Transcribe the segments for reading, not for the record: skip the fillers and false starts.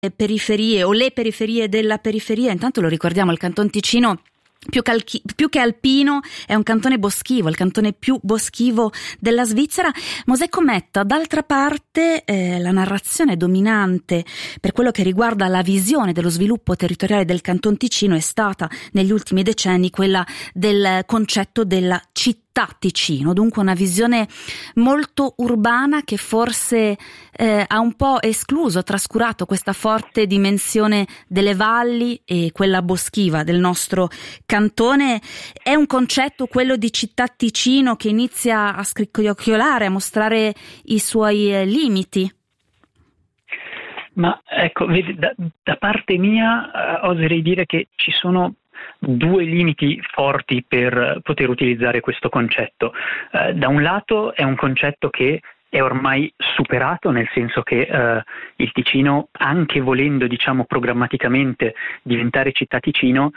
periferie o le periferie della periferia. Intanto lo ricordiamo, il Canton Ticino più che alpino è un cantone boschivo, il cantone più boschivo della Svizzera. Mosè Cometta, d'altra parte, la narrazione dominante per quello che riguarda la visione dello sviluppo territoriale del Canton Ticino è stata negli ultimi decenni quella del concetto della città Ticino, dunque una visione molto urbana che forse ha un po' escluso, trascurato questa forte dimensione delle valli e quella boschiva del nostro cantone. È un concetto, quello di città Ticino, che inizia a scricchiolare, a mostrare i suoi limiti? Ma ecco, vedi, da parte mia oserei dire che ci sono due limiti forti per poter utilizzare questo concetto. Da un lato è un concetto che è ormai superato, nel senso che il Ticino, anche volendo, diciamo, programmaticamente diventare città Ticino,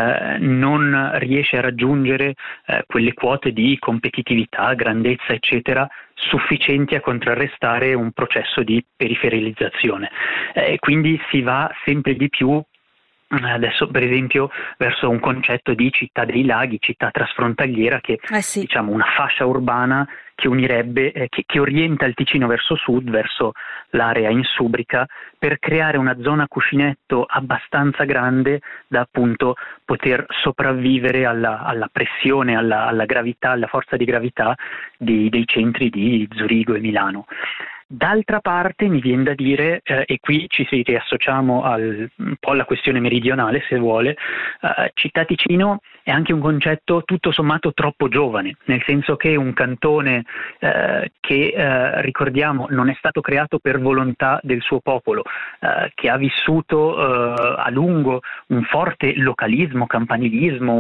non riesce a raggiungere quelle quote di competitività, grandezza, eccetera, sufficienti a contrarrestare un processo di periferizzazione. Quindi si va sempre di più adesso, per esempio, verso un concetto di città dei laghi, città trasfrontaliera, che sì. diciamo una fascia urbana che unirebbe, che orienta il Ticino verso sud, verso l'area insubrica, per creare una zona cuscinetto abbastanza grande da appunto poter sopravvivere alla pressione, alla gravità, alla forza di gravità dei centri di Zurigo e Milano. D'altra parte mi viene da dire, e qui ci riassociamo un po' alla questione meridionale, se vuole, città Ticino è anche un concetto tutto sommato troppo giovane, nel senso che è un cantone che, ricordiamo, non è stato creato per volontà del suo popolo, che ha vissuto a lungo un forte localismo, campanilismo,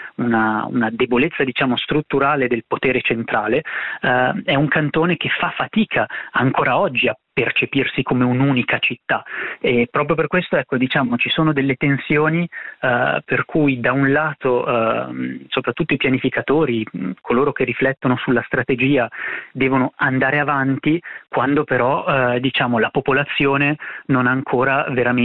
una debolezza, diciamo, strutturale del potere centrale. È un cantone che fa fatica ancora oggi a percepirsi come un'unica città, e proprio per questo, ecco, diciamo, ci sono delle tensioni per cui da un lato soprattutto i pianificatori, coloro che riflettono sulla strategia, devono andare avanti, quando però diciamo la popolazione non ha ancora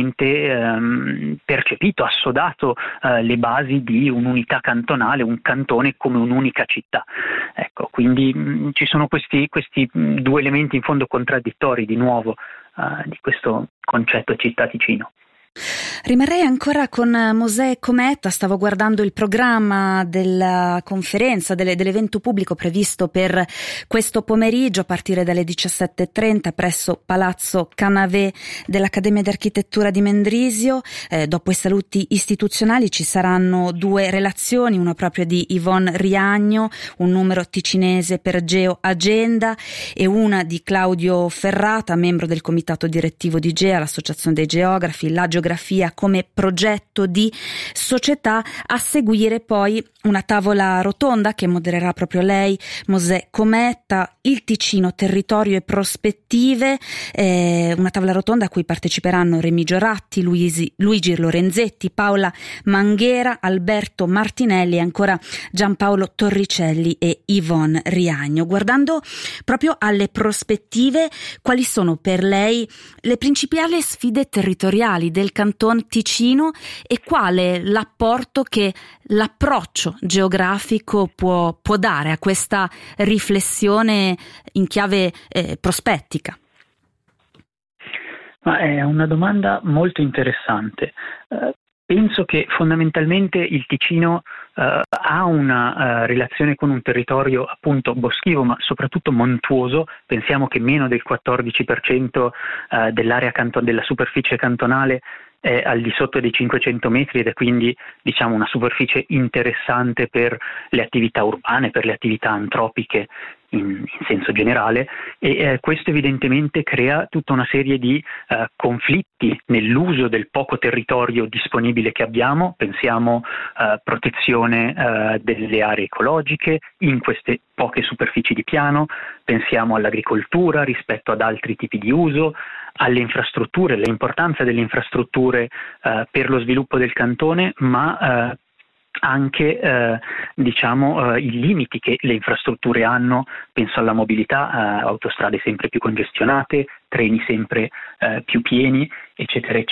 veramente percepito, assodato le basi di un'unità cantonale, un cantone come un'unica città. Ecco, quindi ci sono questi due elementi in fondo contraddittori di nuovo di questo concetto città Ticino. Rimarrei ancora con Mosè Cometta. Stavo guardando il programma della conferenza, dell'evento pubblico previsto per questo pomeriggio a partire dalle 17:30 presso Palazzo Canavé dell'Accademia di Architettura di Mendrisio. Dopo i saluti istituzionali ci saranno due relazioni, una proprio di Yvonne Riagno, un numero ticinese per GeoAgenda, e una di Claudio Ferrata, membro del comitato direttivo di GEA, l'Associazione dei Geografi, la Geografia come progetto di società. A seguire poi una tavola rotonda che modererà proprio lei, Mosè Cometta, il Ticino, territorio e prospettive, una tavola rotonda a cui parteciperanno Remigio Ratti, Luigi Lorenzetti, Paola Manghera, Alberto Martinelli e ancora Giampaolo Torricelli e Yvonne Riagno. Guardando proprio alle prospettive, quali sono per lei le principali sfide territoriali del Canton Ticino e quale l'apporto che l'approccio geografico può dare a questa riflessione in chiave prospettica? Ma è una domanda molto interessante. Penso che fondamentalmente il Ticino ha una relazione con un territorio appunto boschivo, ma soprattutto montuoso. Pensiamo che meno del 14% dell'area della superficie cantonale è al di sotto dei 500 metri ed è quindi, diciamo, una superficie interessante per le attività urbane, per le attività antropiche in senso generale, e questo evidentemente crea tutta una serie di conflitti nell'uso del poco territorio disponibile che abbiamo. Pensiamo protezione delle aree ecologiche in queste poche superfici di piano, pensiamo all'agricoltura rispetto ad altri tipi di uso, alle infrastrutture, l'importanza delle infrastrutture per lo sviluppo del cantone, ma anche i limiti che le infrastrutture hanno. Penso alla mobilità, autostrade sempre più congestionate, treni sempre più pieni, eccetera eccetera.